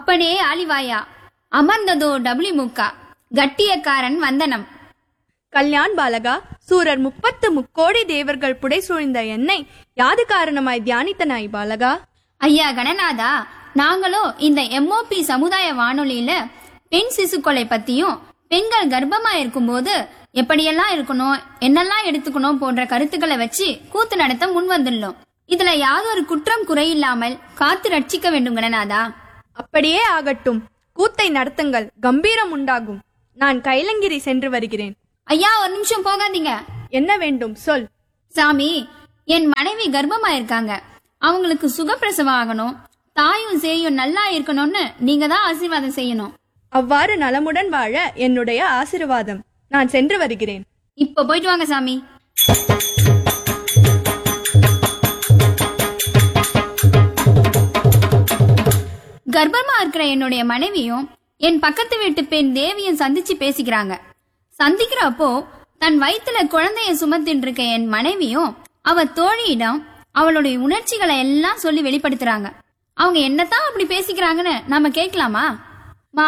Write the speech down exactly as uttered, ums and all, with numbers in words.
அப்பனே ஆலிவாயா, அமர்ந்ததோ டபிள்யூ முக்கா, கட்டியக்காரன் வந்தனம். கல்யாண் பாலகா, சூரர் முப்பத்து முக்கோடி தேவர்கள் புடை சூழ்ந்த என்னை யாது காரணமாய் தியானித்தனாய் பாலகா? ஐயா கணநாதா, நாங்களோ இந்த எம்ஓபி சமுதாய வானொலியில பெண் சிசு கொலை பத்தியும் பெண்கள் கர்ப்பமா இருக்கும்போது எப்படியெல்லாம் இருக்கணும், என்னெல்லாம் எடுத்துக்கணும் போன்ற கருத்துக்களை வச்சு கூத்து நடத்த முன் வந்துள்ளோம். இதுல யாதொரு குற்றம் குறையில்லாமல் காத்து ரட்சிக்க வேண்டும் கணநாதா. அப்படியே ஆகட்டும், கூத்தை நடத்துங்கள், கம்பீரம் உண்டாகும். நான் கைலங்கிரி சென்று வருகிறேன். ஐயா ஒரு நிமிஷம் போகாதீங்க. என்ன வேண்டும் சொல். சாமி, என் மனைவி கர்ப்பமா இருக்காங்க. அவங்களுக்கு சுகப்பிரசவம் ஆகணும், தாயும் சேயும் நல்லா இருக்கணும்னு நீங்க தான் ஆசீர்வாதம் செய்யணும். அவ்வாறு நலமுடன் வாழ என்னுடைய ஆசீர்வாதம். நான் சென்று வருகிறேன். இப்ப போயிட்டு வாங்க சாமி. கர்ப்பமா இருக்கிற என்னுடைய மனைவியும் என் பக்கத்து வீட்டு பெண் தேவியும் சந்திச்சு பேசிக்கிறாங்க. சந்திக்கிறப்போ தன் வயிற்றுல குழந்தைய சுமத்தின் இருக்க என் மனைவியும் அவ தோழியிடம் அவளுடைய உணர்ச்சிகளை எல்லாம் சொல்லி வெளிப்படுத்துறாங்க. அவங்க என்னத்தான் அப்படி பேசிக்கிறாங்கன்னு நாம கேட்கலாமா?